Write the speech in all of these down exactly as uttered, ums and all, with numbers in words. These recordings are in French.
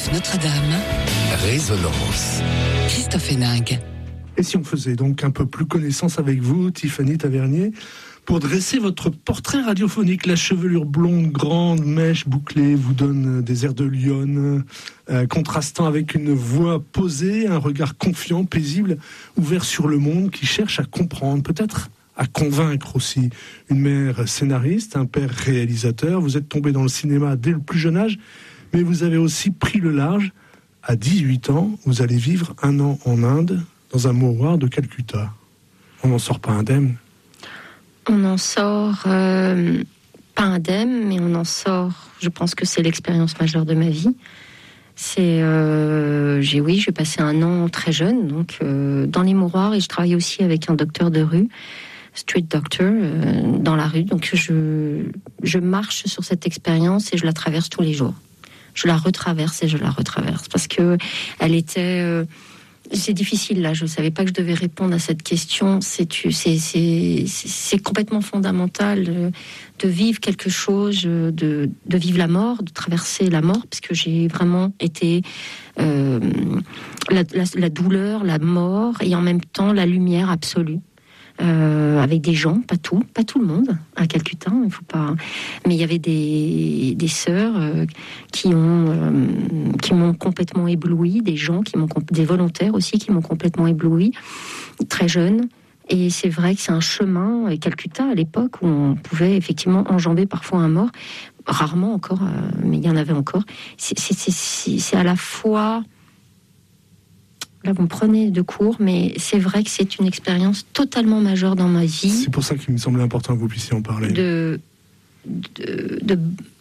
France Notre-Dame. Résonance. Christophe Héninck. Et si on faisait donc un peu plus connaissance avec vous, Tiffany Tavernier, pour dresser votre portrait radiophonique, la chevelure blonde, grande, mèche bouclée, vous donne des airs de lionne, euh, contrastant avec une voix posée, un regard confiant, paisible, ouvert sur le monde, qui cherche à comprendre, peut-être à convaincre aussi. Une mère scénariste, un père réalisateur, vous êtes tombé dans le cinéma dès le plus jeune âge, mais vous avez aussi pris le large. À dix-huit ans, vous allez vivre un an en Inde, dans un mouroir de Calcutta. On n'en sort pas indemne. On en sort euh, pas indemne, mais on en sort. Je pense que c'est l'expérience majeure de ma vie. C'est, euh, j'ai oui, j'ai passé un an très jeune, donc euh, dans les mouroirs, et je travaillais aussi avec un docteur de rue, street doctor, euh, dans la rue. Donc je je marche sur cette expérience et je la traverse tous les jours. Je la retraverse et je la retraverse parce que elle était. Euh, C'est difficile là, je ne savais pas que je devais répondre à cette question. C'est, c'est, c'est, c'est complètement fondamental de, de vivre quelque chose, de, de vivre la mort, de traverser la mort, parce que j'ai vraiment été euh, la, la, la douleur, la mort, et en même temps la lumière absolue. Euh, avec des gens, pas tout, pas tout le monde à Calcutta, il faut pas. Mais il y avait des des sœurs euh, qui ont euh, qui m'ont complètement ébloui, des gens qui m'ont des volontaires aussi qui m'ont complètement ébloui, très jeune. Et c'est vrai que c'est un chemin, et Calcutta à l'époque où on pouvait effectivement enjamber parfois un mort, rarement encore, euh, mais il y en avait encore. C'est c'est c'est, c'est à la fois. Là, vous me prenez de court, mais c'est vrai que c'est une expérience totalement majeure dans ma vie. C'est pour ça qu'il me semblait important que vous puissiez en parler. De, de, de,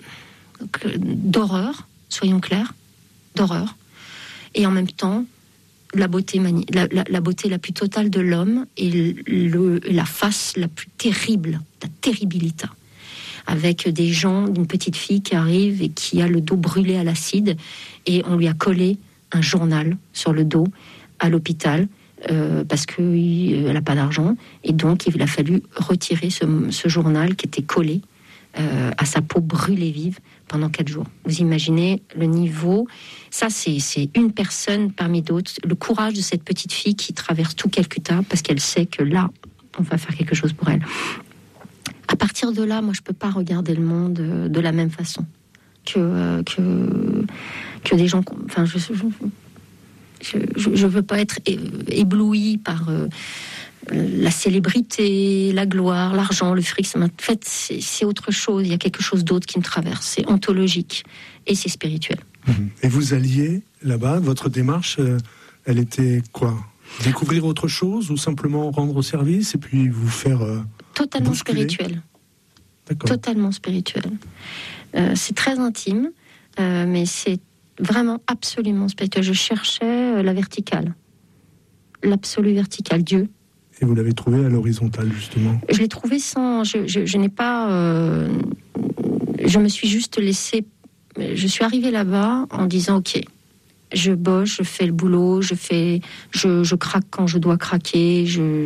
d'horreur, soyons clairs, d'horreur. Et en même temps, la beauté, mani- la, la, la beauté la plus totale de l'homme et le, la face la plus terrible, la terribilité. Avec des gens, une petite fille qui arrive et qui a le dos brûlé à l'acide, et on lui a collé un journal sur le dos à l'hôpital euh, parce qu'elle n'a pas d'argent, et donc il a fallu retirer ce, ce journal qui était collé euh, à sa peau brûlée vive pendant quatre jours. Vous imaginez le niveau. Ça, c'est, c'est une personne parmi d'autres. Le courage de cette petite fille qui traverse tout Calcutta parce qu'elle sait que là, on va faire quelque chose pour elle. À partir de là, moi, je ne peux pas regarder le monde de la même façon que... que que des gens, enfin, je je, je, je veux pas être ébloui par euh, la célébrité, la gloire, l'argent, le fric. En fait, c'est, c'est autre chose. Il y a quelque chose d'autre qui me traverse. C'est ontologique et c'est spirituel. Et vous alliez là-bas, votre démarche, euh, elle était quoi ? Découvrir autre chose ou simplement rendre service et puis vous faire euh, totalement bousculer ? spirituel. D'accord. Totalement spirituel. Euh, c'est très intime, euh, mais c'est vraiment absolument spirituel. Je cherchais la verticale, l'absolu vertical, Dieu. Et vous l'avez trouvé à l'horizontale, justement. Je l'ai trouvé sans... Je, je, je n'ai pas... Euh, je me suis juste laissée... Je suis arrivée là-bas en disant, ok, je bosse, je fais le boulot, je fais... Je, je craque quand je dois craquer, je...